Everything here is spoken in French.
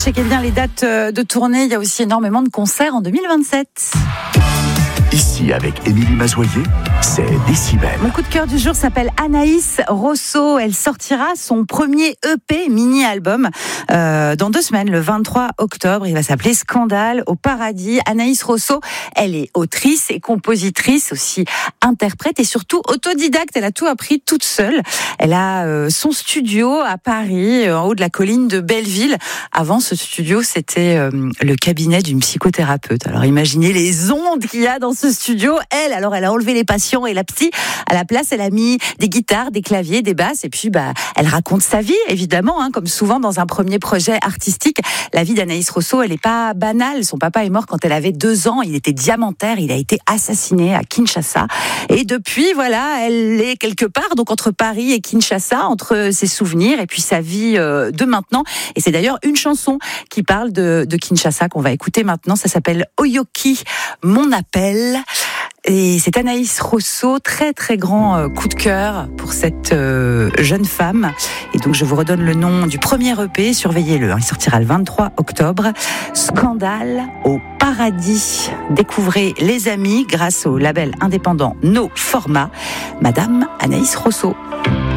checkez bien les dates de tournée. Il y a aussi énormément de concerts en 2027. Ici, avec Émilie Mazoyer, c'est Décibel. Mon coup de cœur du jour s'appelle Anaïs Rosso. Elle sortira son premier EP mini-album dans 2 semaines, le 23 octobre. Il va s'appeler Scandale au paradis. Anaïs Rosso, elle est autrice et compositrice, aussi interprète et surtout autodidacte. Elle a tout appris toute seule. Elle a son studio à Paris, en haut de la colline de Belleville. Avant, ce studio, c'était le cabinet d'une psychothérapeute. Alors imaginez les ondes qu'il y a dans ce studio. Elle a enlevé les patients et la psy. À la place, elle a mis des guitares, des claviers, des basses. Et puis, elle raconte sa vie, évidemment, comme souvent dans un premier projet artistique. La vie d'Anaïs Rosso, elle n'est pas banale. Son papa est mort quand elle avait 2 ans. Il était diamantaire. Il a été assassiné à Kinshasa. Et depuis, voilà, elle est quelque part, donc entre Paris et Kinshasa, entre ses souvenirs et puis sa vie de maintenant. Et c'est d'ailleurs une chanson qui parle de Kinshasa qu'on va écouter maintenant. Ça s'appelle Oyoki, mon appel. Et c'est Anaïs Rosso, très très grand coup de cœur pour cette jeune femme. Et donc je vous redonne le nom du premier EP, surveillez-le, il sortira le 23 octobre. Scandale au paradis. Découvrez les amis grâce au label indépendant No Format. Madame Anaïs Rosso.